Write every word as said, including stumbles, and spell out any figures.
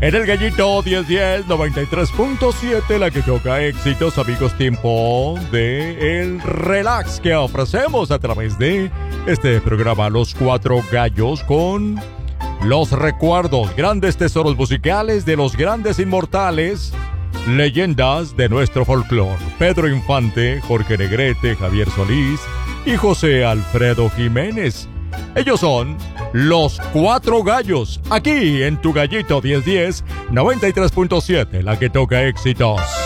En el Gallito diez diez noventa y tres punto siete, la que toca éxitos, amigos, tiempo de el relax que ofrecemos a través de este programa Los Cuatro Gallos, con los recuerdos, grandes tesoros musicales de los grandes inmortales, leyendas de nuestro folclore: Pedro Infante, Jorge Negrete, Javier Solís y José Alfredo Jiménez. Ellos son Los Cuatro Gallos, aquí en tu Gallito diez diez noventa y tres punto siete, la que toca éxitos.